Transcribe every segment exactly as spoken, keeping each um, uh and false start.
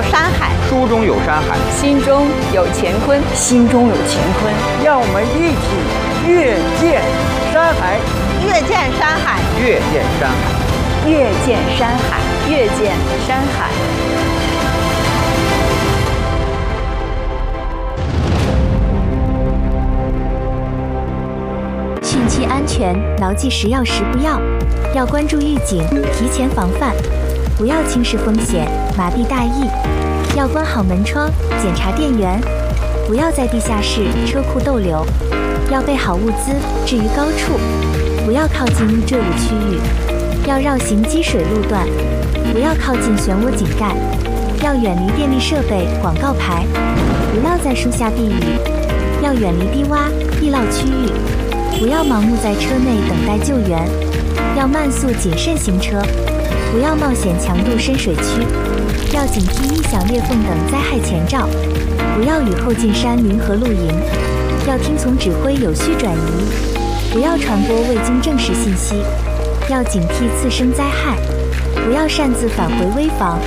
山海， 书中有山海， 心中有乾坤， 心中有乾坤。 让我们一起阅见山海， 阅见山海， 阅见山海， 阅见山海， 阅见山海。 汛期安全，牢记食药时不要，要关注预警，提前防范，不要轻视风险，麻痹大意，要关好门窗，检查电源，不要在地下室、车库逗留，要备好物资，置于高处，不要靠近易坠物区域，要绕行积水路段，不要靠近漩涡井盖，要远离电力设备、广告牌，不要在树下避雨，要远离低洼、地涝区域。不要盲目在车内等待救援，要慢速谨慎行车，不要冒险强渡深水区，要警惕异响裂缝等灾害前兆，不要雨后进山林和露营，要听从指挥有序转移，不要传播未经证实信息，要警惕次生灾害，不要擅自返回危房。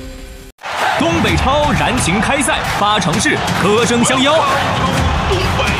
东北超燃情开赛，八城市歌声相邀。东北